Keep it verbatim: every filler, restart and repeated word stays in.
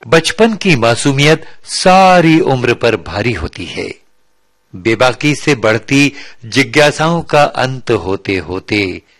बचपन की मासूमियत सारी उम्र पर भारी होती है। बेबाकी से बढ़ती जिज्ञासाओं का अंत होते होते